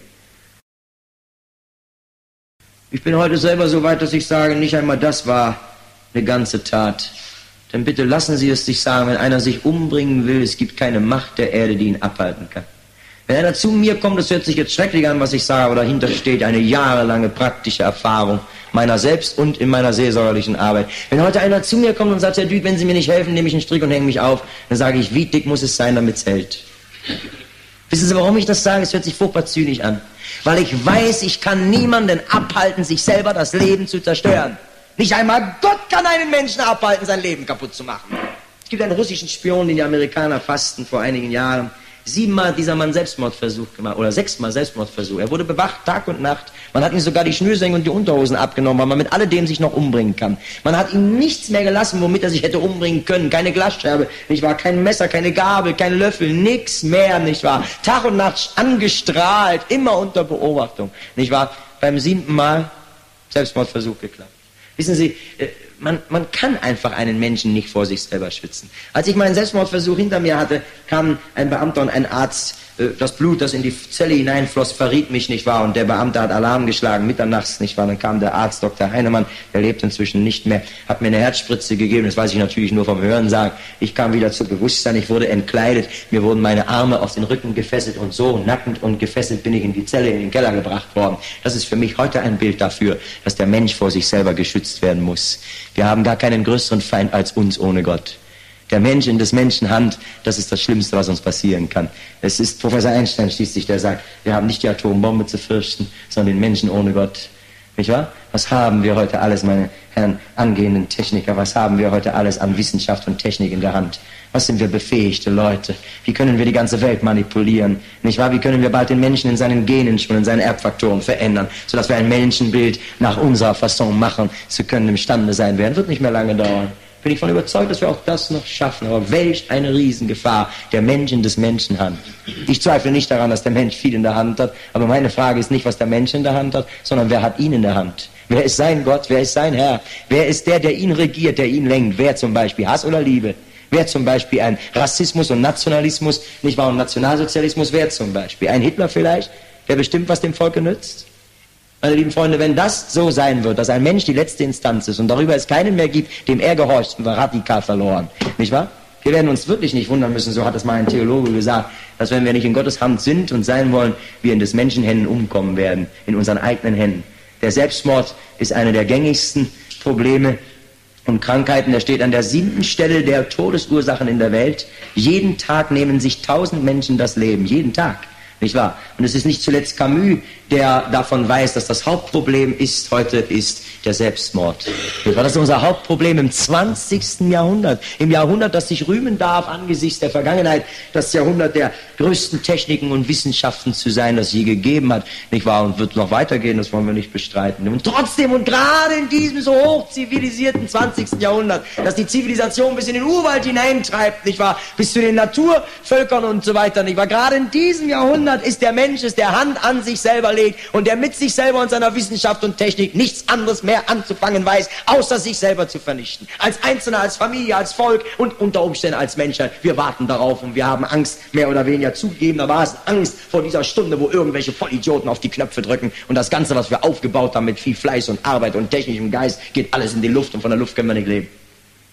Ich bin heute selber so weit, dass ich sage, nicht einmal das war eine ganze Tat. Dann bitte lassen Sie es sich sagen, wenn einer sich umbringen will, es gibt keine Macht der Erde, die ihn abhalten kann. Wenn einer zu mir kommt, das hört sich jetzt schrecklich an, was ich sage, aber dahinter steht eine jahrelange praktische Erfahrung meiner selbst und in meiner seelsorgerlichen Arbeit. Wenn heute einer zu mir kommt und sagt, Herr Dück, wenn Sie mir nicht helfen, nehme ich einen Strick und hänge mich auf, dann sage ich, wie dick muss es sein, damit es hält? Wissen Sie, warum ich das sage? Es hört sich furchtbar zynisch an. Weil ich weiß, ich kann niemanden abhalten, sich selber das Leben zu zerstören. Nicht einmal Gott kann einen Menschen abhalten, sein Leben kaputt zu machen. Es gibt einen russischen Spion, den die Amerikaner fassten vor einigen Jahren. Siebenmal hat dieser Mann Selbstmordversuch gemacht, oder sechsmal Selbstmordversuch. Er wurde bewacht, Tag und Nacht. Man hat ihm sogar die Schnürsenkel und die Unterhosen abgenommen, weil man mit alledem sich noch umbringen kann. Man hat ihm nichts mehr gelassen, womit er sich hätte umbringen können. Keine Glasscherbe, nicht wahr? Kein Messer, keine Gabel, kein Löffel, nichts mehr, nicht wahr? Tag und Nacht angestrahlt, immer unter Beobachtung, nicht wahr? Beim siebten Mal Selbstmordversuch geklappt. Wissen Sie, man, man kann einfach einen Menschen nicht vor sich selber schützen. Als ich meinen Selbstmordversuch hinter mir hatte, kam ein Beamter und ein Arzt. Das Blut, das in die Zelle hineinfloss, verriet mich, nicht wahr? Und der Beamte hat Alarm geschlagen, mitternachts, nicht wahr? Dann kam der Arzt, Doktor Heinemann, der lebt inzwischen nicht mehr, hat mir eine Herzspritze gegeben, das weiß ich natürlich nur vom Hörensagen. Ich kam wieder zu Bewusstsein, ich wurde entkleidet, mir wurden meine Arme auf den Rücken gefesselt und so nackend und gefesselt bin ich in die Zelle, in den Keller gebracht worden. Das ist für mich heute ein Bild dafür, dass der Mensch vor sich selber geschützt werden muss. Wir haben gar keinen größeren Feind als uns ohne Gott. Der Mensch in des Menschen Hand, das ist das Schlimmste, was uns passieren kann. Es ist Professor Einstein schließlich, der sagt, wir haben nicht die Atombombe zu fürchten, sondern den Menschen ohne Gott. Nicht wahr? Was haben wir heute alles, meine Herren angehenden Techniker, was haben wir heute alles an Wissenschaft und Technik in der Hand? Was sind wir befähigte Leute? Wie können wir die ganze Welt manipulieren? Nicht wahr? Wie können wir bald den Menschen in seinen Genen schon, in seinen Erbfaktoren verändern, sodass wir ein Menschenbild nach unserer Fasson machen zu können, imstande sein werden? Wird nicht mehr lange dauern. Bin ich von überzeugt, dass wir auch das noch schaffen. Aber welch eine Riesengefahr der Mensch in des Menschen Hand. Ich zweifle nicht daran, dass der Mensch viel in der Hand hat, aber meine Frage ist nicht, was der Mensch in der Hand hat, sondern wer hat ihn in der Hand? Wer ist sein Gott? Wer ist sein Herr? Wer ist der, der ihn regiert, der ihn lenkt? Wer zum Beispiel Hass oder Liebe? Wer zum Beispiel ein Rassismus und Nationalismus, nicht wahr, und Nationalsozialismus? Wer zum Beispiel? Ein Hitler vielleicht, der bestimmt, was dem Volke nützt? Meine lieben Freunde, wenn das so sein wird, dass ein Mensch die letzte Instanz ist und darüber es keinen mehr gibt, dem er gehorcht, sind wir radikal verloren. Nicht wahr? Wir werden uns wirklich nicht wundern müssen, so hat es mal ein Theologe gesagt, dass wenn wir nicht in Gottes Hand sind und sein wollen, wir in des Menschen Händen umkommen werden, in unseren eigenen Händen. Der Selbstmord ist eine der gängigsten Probleme und Krankheiten. Der steht an der siebten Stelle der Todesursachen in der Welt. Jeden Tag nehmen sich tausend Menschen das Leben. Jeden Tag. Nicht wahr? Und es ist nicht zuletzt Camus, der davon weiß, dass das Hauptproblem ist, heute ist der Selbstmord. Das ist unser Hauptproblem im zwanzigsten Jahrhundert. Im Jahrhundert, das sich rühmen darf angesichts der Vergangenheit, das Jahrhundert der größten Techniken und Wissenschaften zu sein, das je gegeben hat. Nicht wahr? Und wird noch weitergehen, das wollen wir nicht bestreiten. Und trotzdem, und gerade in diesem so hochzivilisierten zwanzigsten Jahrhundert, das die Zivilisation bis in den Urwald hineintreibt, nicht wahr? Bis zu den Naturvölkern und so weiter, nicht wahr? Gerade in diesem Jahrhundert ist der Mensch, ist der Hand an sich selber legt und der mit sich selber und seiner Wissenschaft und Technik nichts anderes mehr anzufangen weiß, außer sich selber zu vernichten. Als Einzelner, als Familie, als Volk und unter Umständen als Menschheit. Wir warten darauf und wir haben Angst, mehr oder weniger zugegebenermaßen Angst vor dieser Stunde, wo irgendwelche Vollidioten auf die Knöpfe drücken und das Ganze, was wir aufgebaut haben mit viel Fleiß und Arbeit und technischem Geist, geht alles in die Luft und von der Luft können wir nicht leben.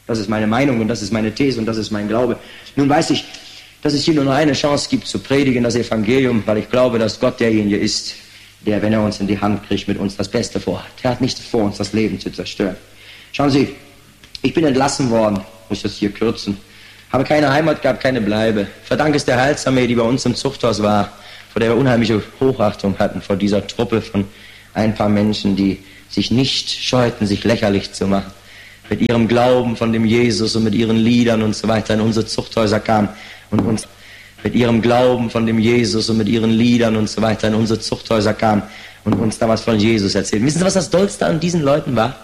Das ist meine Meinung und das ist meine These und das ist mein Glaube. Nun weiß ich, dass es hier nur noch eine Chance gibt, zu predigen, das Evangelium, weil ich glaube, dass Gott derjenige ist, der, wenn er uns in die Hand kriegt, mit uns das Beste vorhat. Er hat nicht vor, uns das Leben zu zerstören. Schauen Sie, ich bin entlassen worden, muss das hier kürzen, habe keine Heimat gehabt, keine Bleibe. Verdank es der Heilsarmee, die bei uns im Zuchthaus war, vor der wir unheimliche Hochachtung hatten, vor dieser Truppe von ein paar Menschen, die sich nicht scheuten, sich lächerlich zu machen. Mit ihrem Glauben von dem Jesus und mit ihren Liedern und so weiter in unsere Zuchthäuser kamen und uns mit ihrem Glauben von dem Jesus und mit ihren Liedern und so weiter in unsere Zuchthäuser kamen und uns da was von Jesus erzählen. Wissen Sie, was das Dollste an diesen Leuten war?